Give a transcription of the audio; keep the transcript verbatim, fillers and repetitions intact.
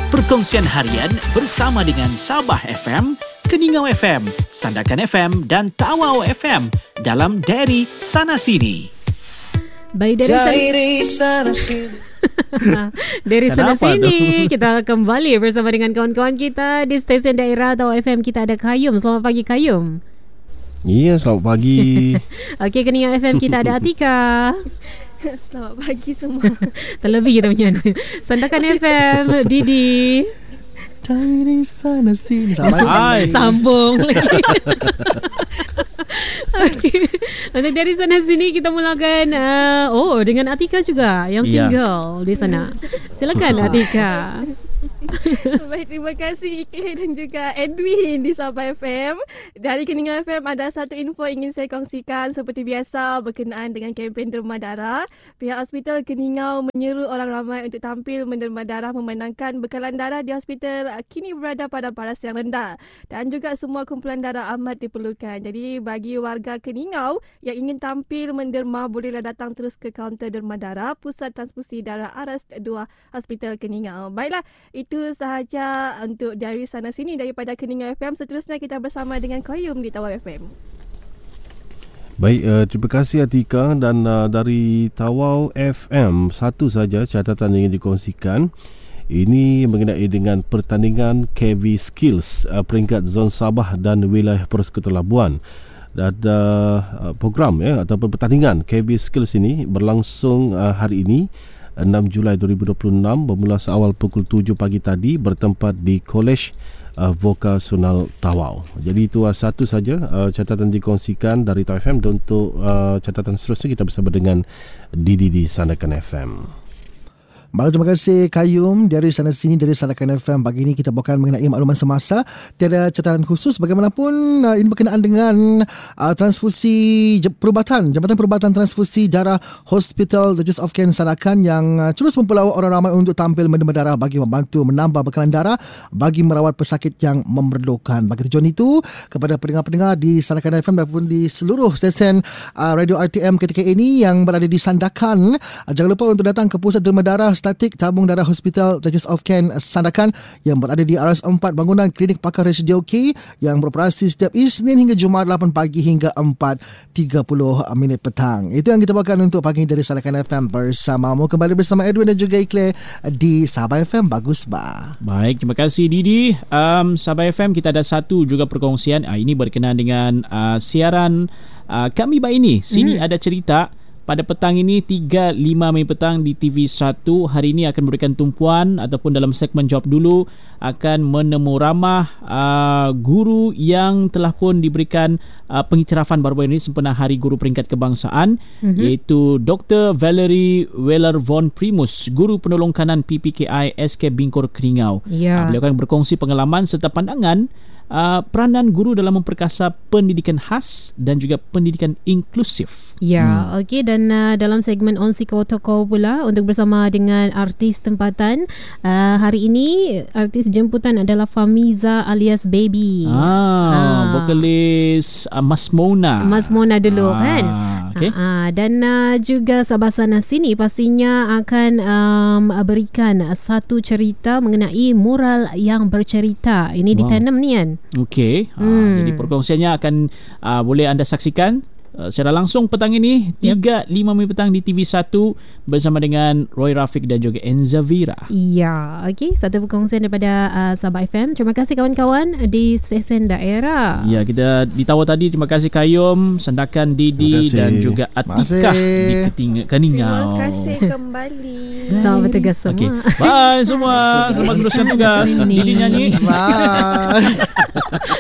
Perkongsian harian bersama dengan Sabah F M, Keningau F M, Sandakan F M dan Tawau F M dalam Dari Sana Sini. Baik, dari sana, sana sini. Dari sana sini kita kembali bersama dengan kawan-kawan kita di stesen daerah Tawau F M. Kita ada Kayum. Selamat pagi Kayum. Ya, selamat pagi. Okey, Keningau F M kita ada Atika. Selamat pagi semua. Terlebih kita punya Sandakan F M, Didi. Dari sana sini. Sambung lagi. Okay. Untuk dari sana sini kita mulakan uh, oh dengan Atika juga yang single yeah. di sana. Silakan Atika. Baik, terima kasih Ikhlas dan juga Edwin di Sabah F M. Dari Keningau F M ada satu info ingin saya kongsikan seperti biasa berkenaan dengan kempen derma darah. Pihak Hospital Keningau menyeru orang ramai untuk tampil menderma darah memandangkan bekalan darah di hospital kini berada pada paras yang rendah dan juga semua kumpulan darah amat diperlukan. Jadi bagi warga Keningau yang ingin tampil menderma bolehlah datang terus ke kaunter derma darah Pusat Transfusi Darah Aras dua Hospital Keningau. Baiklah, itu sahaja untuk dari sana sini daripada Keningau F M. Seterusnya kita bersama dengan Koyum di Tawau F M. Baik, uh, terima kasih Atika. Dan uh, dari Tawau F M, satu saja catatan yang ingin dikongsikan. Ini mengenai dengan pertandingan K V Skills uh, peringkat Zon Sabah dan Wilayah Persekutuan Labuan. Ada uh, program ya ataupun pertandingan K V Skills ini berlangsung uh, hari ini enam Julai dua ribu dua puluh enam bermula seawal pukul tujuh pagi tadi bertempat di Kolej uh, Vokasional Tawau. Jadi itu uh, satu saja uh, catatan dikongsikan dari Tawau F M. Dan untuk uh, catatan seterusnya kita bersama dengan Didi di Sandakan F M. Baik, terima kasih Kayum dari sana sini dari Sandakan F M. Pagi ini kita bawakan mengenai makluman semasa. Tiada catatan khusus bagaimanapun uh, ini berkenaan dengan uh, transfusi perubatan Jabatan Perubatan Transfusi Darah Hospital Regis of Ken Sandakan yang uh, terus mempelawak orang ramai untuk tampil menderma darah bagi membantu menambah bekalan darah bagi merawat pesakit yang memerlukan. Bagi tujuan itu, kepada pendengar-pendengar di Sandakan F M maupun di seluruh stesen uh, radio R T M ketika ini yang berada di Sandakan, uh, jangan lupa untuk datang ke Pusat Derma Darah Statik Tabung Darah Hospital Regis of Ken Sandakan yang berada di Aras empat bangunan Klinik Pakar Residio K yang beroperasi setiap Isnin hingga Jumaat lapan pagi hingga empat tiga puluh minit petang. Itu yang kita bawakan untuk pagi dari Sandakan F M bersamamu. Kembali bersama Edwin dan juga Ikhlas di Sabah F M. Bagus bah. Baik, terima kasih Didi. Um, Sabah F M kita ada satu juga perkongsian. Uh, ini berkenaan dengan uh, siaran uh, kami baik ini. Sini hmm. ada cerita. Pada petang ini tiga lima Mei petang di T V satu, hari ini akan memberikan tumpuan ataupun dalam segmen Jawab Dulu akan menemu ramah uh, guru yang telah pun diberikan uh, pengiktirafan baru-baru ini sempena Hari Guru Peringkat Kebangsaan, mm-hmm. iaitu Doktor Valerie Weller von Primus, Guru Penolong Kanan P P K I S K Bingkor Keningau. Yeah. Uh, beliau akan berkongsi pengalaman serta pandangan Uh, peranan guru dalam memperkasa pendidikan khas dan juga pendidikan inklusif. Ya, hmm. okey, dan uh, dalam segmen On Siko Toko pula untuk bersama dengan artis tempatan. Uh, hari ini artis jemputan adalah Famiza alias Baby. Ah, ah. vokalis uh, Mas Mona. Mas Mona dulu ah, kan. Okay. Uh, uh, dan uh, juga Sabah Sana Sini pastinya akan um, berikan satu cerita mengenai moral yang bercerita. Ini wow. ditanam ni kan. Okey, hmm. uh, jadi perkongsiannya akan uh, boleh anda saksikan uh, secara langsung petang ini tiga lima Mei petang di T V satu bersama dengan Roy Rafiq dan juga Enza Vira. Ya, okey, satu perkongsian daripada uh, Sabah F M. Terima kasih kawan-kawan di stesen daerah. Ya, kita di Tawau tadi. Terima kasih Kayum, Sandakan, Didi dan juga Atika di Keting- Keningau. Terima kasih kembali. Selamat bertugas semua. Okay. Bye semua. Selamat teruskan tugas. Didi nyanyi. Bye.